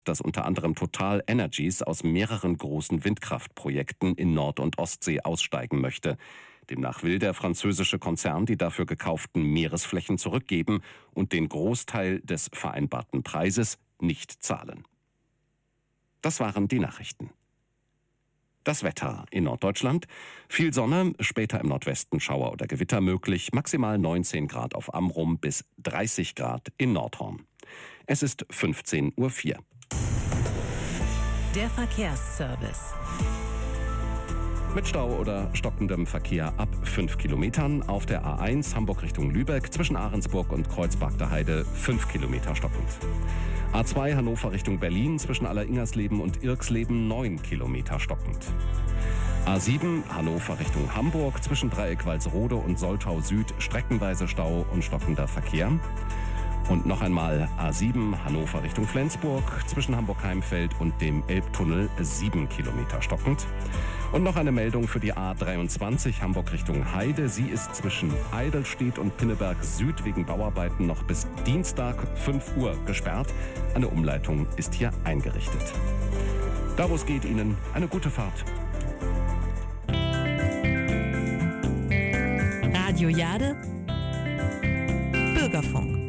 dass unter anderem Total Energies aus mehreren großen Windkraftprojekten in Nord- und Ostsee aussteigen möchte. Demnach will der französische Konzern die dafür gekauften Meeresflächen zurückgeben und den Großteil des vereinbarten Preises nicht zahlen. Das waren die Nachrichten. Das Wetter in Norddeutschland. Viel Sonne, später im Nordwesten Schauer oder Gewitter möglich. Maximal 19 Grad auf Amrum bis 30 Grad in Nordhorn. Es ist 15:04 Uhr. Der Verkehrsservice. Mit Stau oder stockendem Verkehr ab 5 Kilometern auf der A1 Hamburg Richtung Lübeck zwischen Ahrensburg und Kreuzberg der Heide 5 Kilometer stockend. A2 Hannover Richtung Berlin zwischen Alleringersleben und Irksleben 9 Kilometer stockend. A7 Hannover Richtung Hamburg zwischen Dreieck Walsrode und Soltau Süd streckenweise Stau und stockender Verkehr. Und noch einmal A7 Hannover Richtung Flensburg zwischen Hamburg-Heimfeld und dem Elbtunnel 7 Kilometer stockend. Und noch eine Meldung für die A23 Hamburg Richtung Heide. Sie ist zwischen Eidelstedt und Pinneberg Süd wegen Bauarbeiten noch bis Dienstag 5 Uhr gesperrt. Eine Umleitung ist hier eingerichtet. Daraus geht Ihnen eine gute Fahrt. Radio Jade, Bürgerfunk.